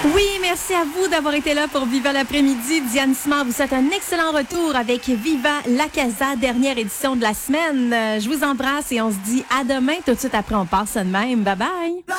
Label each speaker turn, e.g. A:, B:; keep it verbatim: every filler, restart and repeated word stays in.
A: Oui, merci à vous d'avoir été là pour Viva l'après-midi. Diane Simard vous souhaite un excellent retour avec Viva la Casa, dernière édition de la semaine. Euh, Je vous embrasse et on se dit à demain. Tout de suite après, on passe ça de même. Bye bye.